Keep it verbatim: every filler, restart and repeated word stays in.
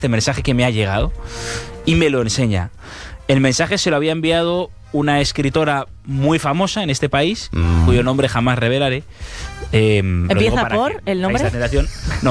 este mensaje que me ha llegado, y me lo enseña. El mensaje se lo había enviado una escritora muy famosa en este país, mm. cuyo nombre jamás revelaré. Eh, ¿Empieza por que el nombre? No,